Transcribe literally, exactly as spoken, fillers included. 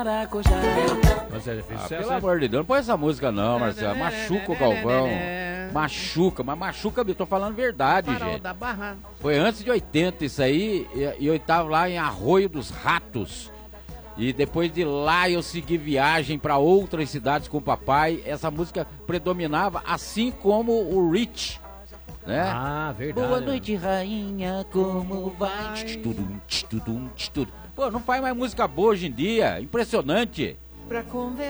Você já fez Ah, sucesso, pelo né? amor de Deus, não põe essa música não, Marcelo. Machuca o Galvão. Machuca, mas machuca, eu tô falando verdade, Farol gente. da Barra. Foi antes de oitenta isso aí, e, e eu tava lá em Arroio dos Ratos. E depois de lá eu segui viagem pra outras cidades com o papai. Essa música predominava, assim como o Rich, né? Ah, verdade. Boa noite, rainha, como vai? Tudum, tudum, tudum. Pô, não faz mais música boa hoje em dia, impressionante. Pra conversar.